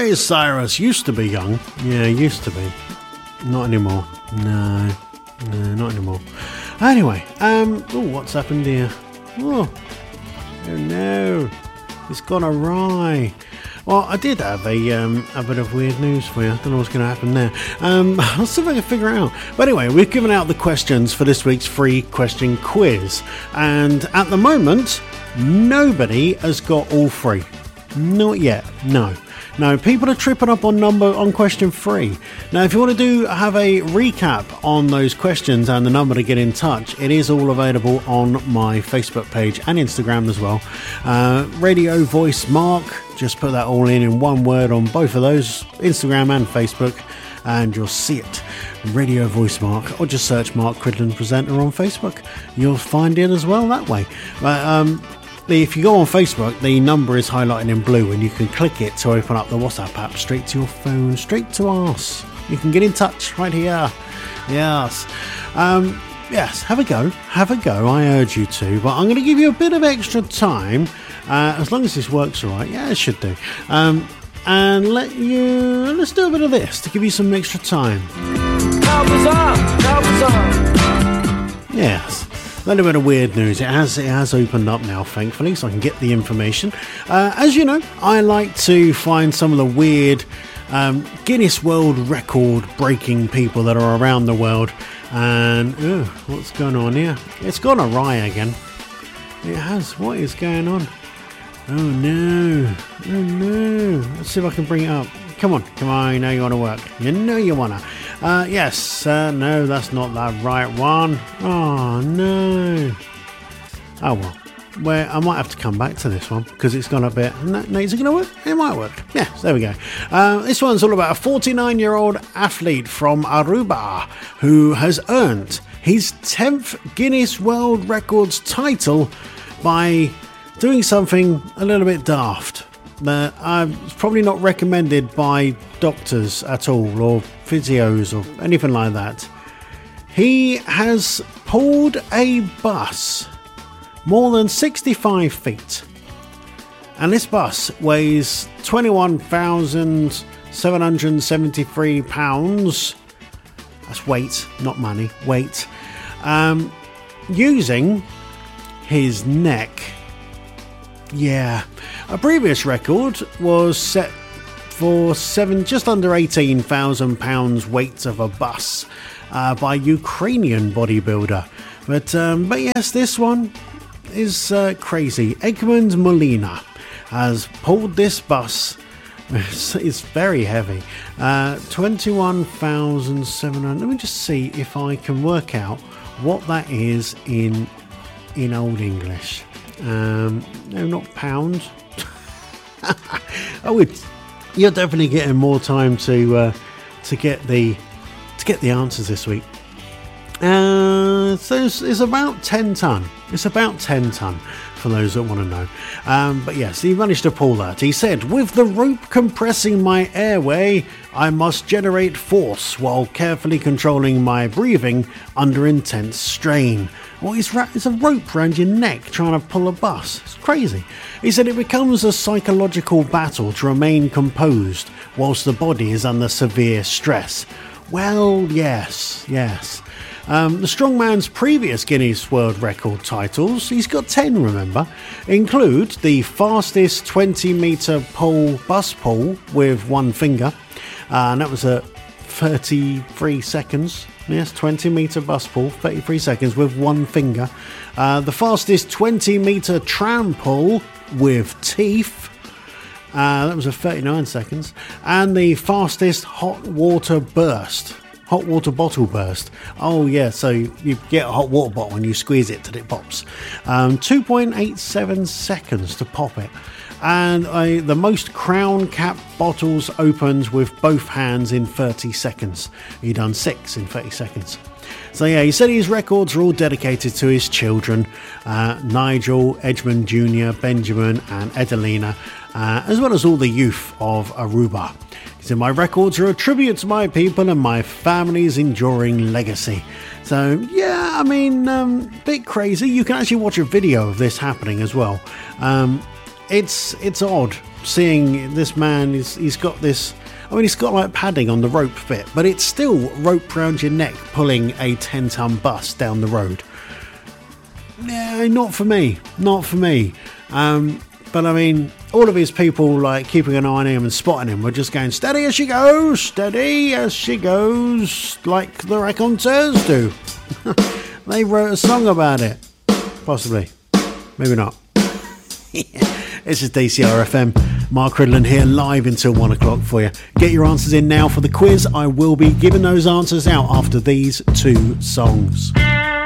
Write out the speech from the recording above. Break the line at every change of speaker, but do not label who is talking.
Cyrus used to be young. Yeah, used to be. Not anymore. No, not anymore. Anyway, what's happened here? Oh no, it's gone awry. Well, I did have a bit of weird news for you. I don't know what's going to happen there. I'll see if I can figure it out. But anyway, we've given out the questions for this week's free question quiz. And at the moment, nobody has got all three. Not yet, no. No, people are tripping up on question 3. Now, if you want to have a recap on those questions and the number to get in touch, it is all available on my Facebook page and Instagram as well. Radio Voice Mark, just put that all in one word on both of those, Instagram and Facebook, and you'll see it. Radio Voice Mark, or just search Mark Cridland Presenter on Facebook. You'll find it as well that way. But, if you go on Facebook, the number is highlighted in blue and you can click it to open up the WhatsApp app straight to your phone, straight to us. You can get in touch right here. Yes. Yes, have a go. Have a go. I urge you to. But I'm going to give you a bit of extra time, as long as this works all right. Yeah, it should do. And let's do a bit of this to give you some extra time. Yes. A little bit of weird news. It has opened up now, thankfully, so I can get the information. As you know, I like to find some of the weird Guinness World Record breaking people that are around the world. And what's going on here? It's gone awry again. It has. What is going on? Oh no! Let's see if I can bring it up. Come on! You know you want to work. You know you want to. Yes, no, that's not the right one. Oh, no. Oh, well, I might have to come back to this one because it's gone a bit. No, is it going to work? It might work. Yes, there we go. This one's all about a 49-year-old athlete from Aruba who has earned his 10th Guinness World Records title by doing something a little bit daft. That it's probably not recommended by doctors at all, or physios, or anything like that. He has pulled a bus more than 65 feet. And this bus weighs 21,773 pounds. That's weight, not money, weight. Using his neck. Yeah. A previous record was set for just under 18,000 pounds weight of a bus by a Ukrainian bodybuilder. But yes, this one is crazy. Egmond Molina has pulled this bus. It's very heavy. 21,700. Let me just see if I can work out what that is in Old English. No, not pounds. You're definitely getting more time to get the answers this week. So it's about 10 ton. It's about 10 ton for those that want to know. But yes, he managed to pull that. He said, "With the rope compressing my airway, I must generate force while carefully controlling my breathing under intense strain." Well, it's a rope around your neck trying to pull a bus. It's crazy. He said it becomes a psychological battle to remain composed whilst the body is under severe stress. Well, yes. The strongman's previous Guinness World Record titles, he's got 10, remember, include the fastest 20-metre bus pull with one finger, and that was at 33 seconds. Yes, 20-metre bus pull, 33 seconds with one finger. The fastest 20-metre tram pull with teeth. That was at 39 seconds. And the fastest hot water bottle burst. Oh, yeah, so you get a hot water bottle and you squeeze it till it pops. 2.87 seconds to pop it. And the most crown cap bottles opened with both hands in 30 seconds. He done 6 in 30 seconds. So yeah, he said his records are all dedicated to his children, Nigel, Edmund Jr., Benjamin and Edelina, as well as all the youth of Aruba. He said, "My records are a tribute to my people and my family's enduring legacy." So yeah, I mean, bit crazy. You can actually watch a video of this happening as well. It's odd seeing this man, he's got this, I mean, he's got like padding on the rope bit, but it's still rope round your neck pulling a 10-ton bus down the road. Yeah, not for me. But I mean, all of his people like keeping an eye on him and spotting him were just going, steady as she goes, like the raconteurs do. They wrote a song about it. Possibly. Maybe not. This is DCR FM. Mark Ridland here, live until 1 o'clock for you. Get your answers in now for the quiz. I will be giving those answers out after these two songs.